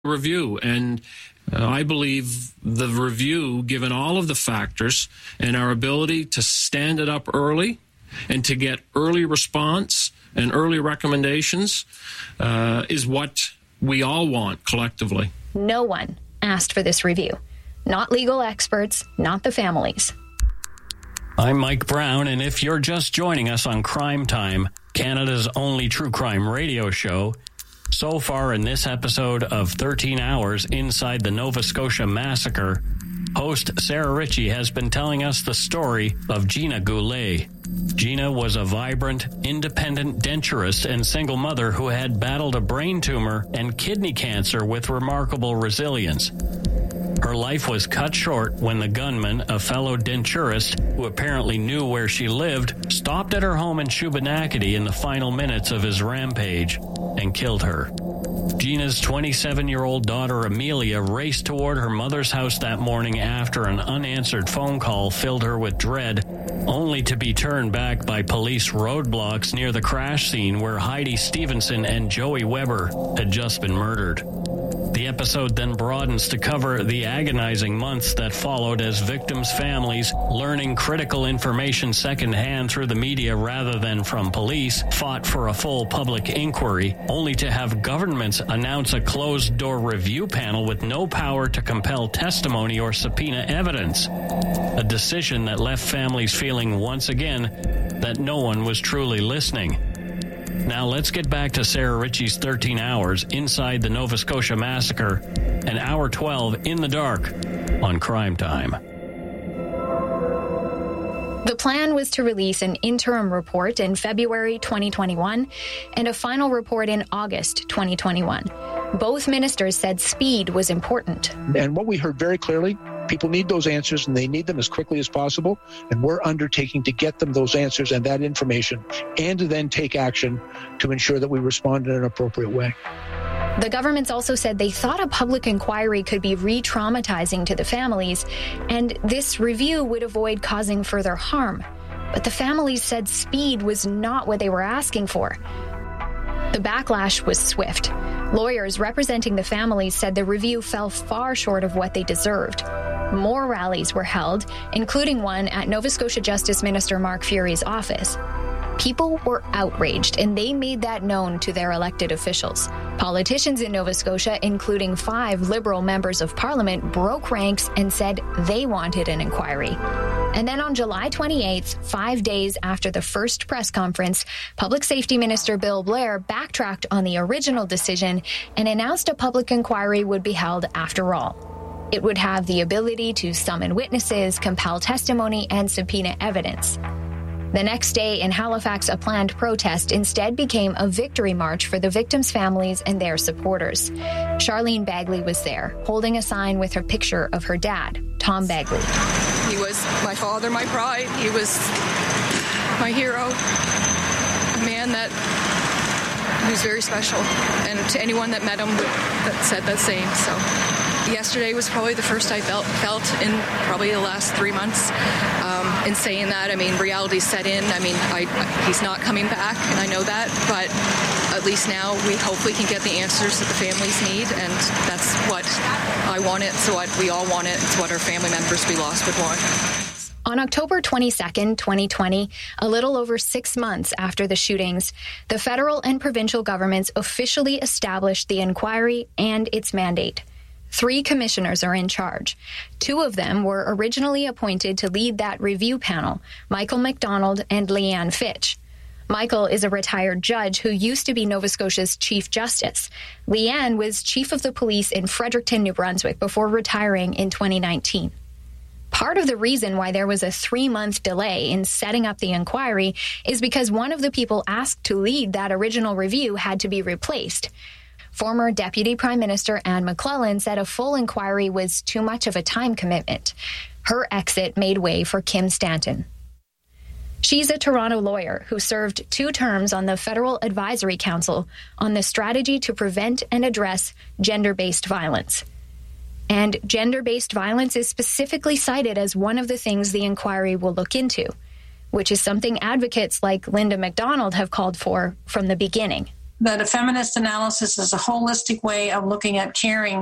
review, and I believe the review, given all of the factors and our ability to stand it up early and to get early response and early recommendations, is what we all want collectively. No one asked for this review. Not legal experts, not the families. I'm Mike Brown, and if you're just joining us on Crime Time, Canada's only true crime radio show, so far in this episode of 13 Hours Inside the Nova Scotia Massacre, host Sarah Ritchie has been telling us the story of Gina Goulet. Gina was a vibrant, independent denturist and single mother who had battled a brain tumor and kidney cancer with remarkable resilience. Her life was cut short when the gunman, a fellow denturist who apparently knew where she lived, stopped at her home in Shubenacadie in the final minutes of his rampage and killed her. Gina's 27-year-old daughter Amelia raced toward her mother's house that morning after an unanswered phone call filled her with dread, only to be turned back by police roadblocks near the crash scene where Heidi Stevenson and Joey Weber had just been murdered. The episode then broadens to cover the agonizing months that followed as victims' families, learning critical information secondhand through the media rather than from police, fought for a full public inquiry, only to have governments announce a closed-door review panel with no power to compel testimony or subpoena evidence. A decision that left families feeling once again that no one was truly listening. Now let's get back to Sarah Ritchie's 13 Hours Inside the Nova Scotia Massacre and Hour 12 in the Dark on Crime Time. The plan was to release an interim report in February 2021 and a final report in August 2021. Both ministers said speed was important. And what we heard very clearly, people need those answers and they need them as quickly as possible. And we're undertaking to get them those answers and that information and to then take action to ensure that we respond in an appropriate way. The governments also said they thought a public inquiry could be re-traumatizing to the families, and this review would avoid causing further harm. But the families said speed was not what they were asking for. The backlash was swift. Lawyers representing the families said the review fell far short of what they deserved. More rallies were held, including one at Nova Scotia Justice Minister Mark Fury's office. People were outraged, and they made that known to their elected officials. Politicians in Nova Scotia, including 5 Liberal members of Parliament, broke ranks and said they wanted an inquiry. And then on July 28th, 5 days after the first press conference, Public Safety Minister Bill Blair backtracked on the original decision and announced a public inquiry would be held after all. It would have the ability to summon witnesses, compel testimony, and subpoena evidence. The next day in Halifax, a planned protest instead became a victory march for the victims' families and their supporters. Charlene Bagley was there, holding a sign with her picture of her dad, Tom Bagley. He was my father, my pride. He was my hero, a man that he was very special. And to anyone that met him that said the same. So yesterday was probably the first I felt in probably the last 3 months. In saying that, I mean, reality set in. I mean, he's not coming back, and I know that. But at least now we hopefully can get the answers that the families need, and that's what I want. It's what we all want. It's what our family members we lost would want. On October 22nd, 2020, a little over 6 months after the shootings, the federal and provincial governments officially established the inquiry and its mandate. 3 commissioners are in charge. 2 of them were originally appointed to lead that review panel, Michael McDonald and Leanne Fitch. Michael is a retired judge who used to be Nova Scotia's Chief Justice. Leanne was Chief of the Police in Fredericton, New Brunswick, before retiring in 2019. Part of the reason why there was a 3-month delay in setting up the inquiry is because one of the people asked to lead that original review had to be replaced. Former Deputy Prime Minister Anne McClellan said a full inquiry was too much of a time commitment. Her exit made way for Kim Stanton. She's a Toronto lawyer who served 2 terms on the Federal Advisory Council on the strategy to prevent and address gender-based violence. And gender-based violence is specifically cited as one of the things the inquiry will look into, which is something advocates like Linda McDonald have called for from the beginning. that a feminist analysis is a holistic way of looking at caring